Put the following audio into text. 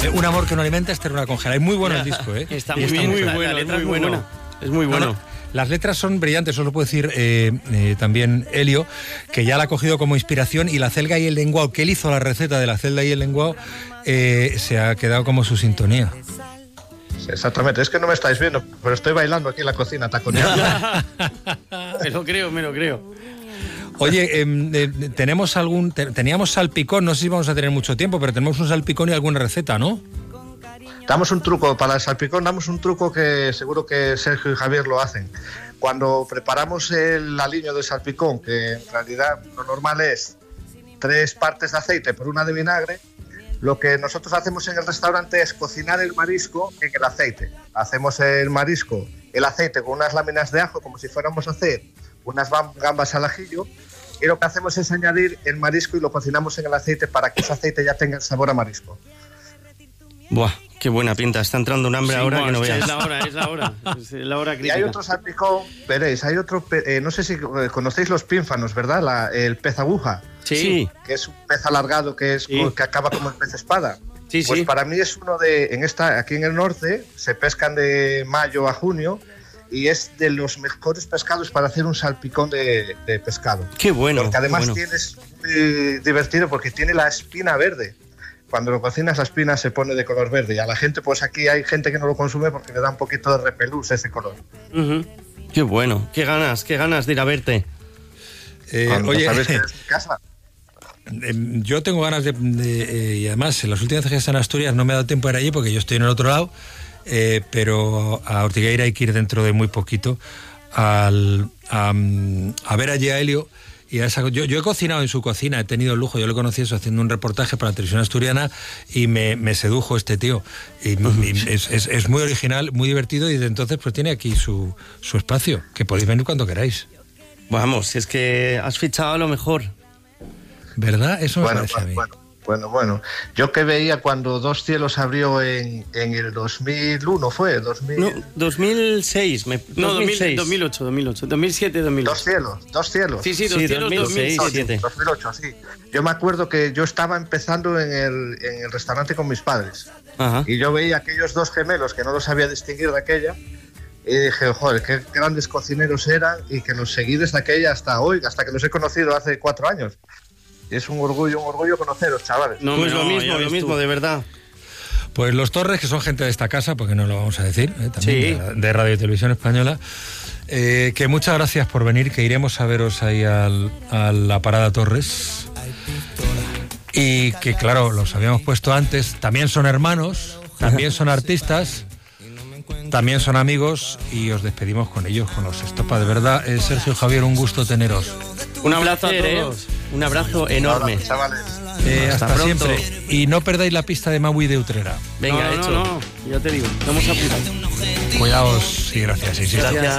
Un amor que no alimenta es ternura congela. Es muy bueno el disco, ¿eh? Está muy bien, muy bueno, es muy bueno. Es muy bueno. No, las letras son brillantes, os lo puedo decir también Elio, que ya la ha cogido como inspiración, y la celga y el lenguao, que él hizo la receta de la celda y el lenguao, se ha quedado como su sintonía. Sí, exactamente, es que no me estáis viendo, pero estoy bailando aquí en la cocina, taconeando. Me lo creo. Oye, teníamos salpicón, no sé si vamos a tener mucho tiempo, pero tenemos un salpicón y alguna receta, ¿no? Damos un truco para el salpicón, damos un truco que seguro que Sergio y Javier lo hacen. Cuando preparamos el aliño de salpicón, que en realidad lo normal es 3 partes de aceite por 1 de vinagre, lo que nosotros hacemos en el restaurante es cocinar el marisco en el aceite. Hacemos el aceite con unas láminas de ajo, como si fuéramos a hacer unas gambas al ajillo, y lo que hacemos es añadir el marisco y lo cocinamos en el aceite para que ese aceite ya tenga el sabor a marisco. Buah, qué buena pinta, está entrando un hambre ahora que no veas. Es la hora crítica. Y hay otro salpicón, veréis, hay otro, no sé si conocéis los pínfanos, ¿verdad? El pez aguja. Sí. Que es un pez alargado que acaba como el pez espada. Sí, pues sí. Para mí es uno aquí en el norte, se pescan de mayo a junio, y es de los mejores pescados para hacer un salpicón de pescado. Qué bueno. Porque además bueno. tienes muy divertido porque tiene la espina verde. Cuando lo cocinas la espina se pone de color verde, y a la gente, pues aquí hay gente que no lo consume porque le da un poquito de repelús ese color. Uh-huh. Qué bueno, qué ganas de ir a verte. Oye, ¿sabes que es mi casa? Yo tengo ganas y además en las últimas veces que he estado en Asturias no me ha dado tiempo de ir allí porque yo estoy en el otro lado, pero a Ortigueira hay que ir dentro de muy poquito a ver allí a Elio. Y yo he cocinado en su cocina, he tenido el lujo, yo le conocí eso haciendo un reportaje para la televisión asturiana, y me sedujo este tío. Y es muy original, muy divertido, y desde entonces pues tiene aquí su espacio, que podéis venir cuando queráis. Vamos, es que has fichado a lo mejor. ¿Verdad? Eso me parece a mí. Bueno. Yo que veía cuando Dos Cielos abrió en el 2001, ¿fue? 2006. 2008, 2007, 2008. Dos Cielos. Sí, Dos Cielos, 2008, sí. Yo me acuerdo que yo estaba empezando en el restaurante con mis padres. Ajá. Y yo veía aquellos 2 gemelos que no los sabía distinguir de aquella, y dije, joder, qué grandes cocineros eran, y que los seguí desde aquella hasta hoy, hasta que los he conocido hace 4 años. Es un orgullo conoceros, chavales. No, pues lo mismo, de verdad. Pues los Torres, que son gente de esta casa, porque no lo vamos a decir, también sí. de Radio y Televisión Española, que muchas gracias por venir, que iremos a veros ahí a la Parada Torres. Y que, claro, los habíamos puesto antes, también son hermanos, también son artistas, también son amigos, y os despedimos con ellos, con los Estopa. De verdad, Sergio, Javier, un gusto teneros. Un abrazo a todos. Un abrazo enorme. Chavales. Hasta siempre. Y no perdáis la pista de Maui de Utrera. Venga, hecho. No, ya te digo, vamos a apuntar. Cuidaos y gracias. Gracias.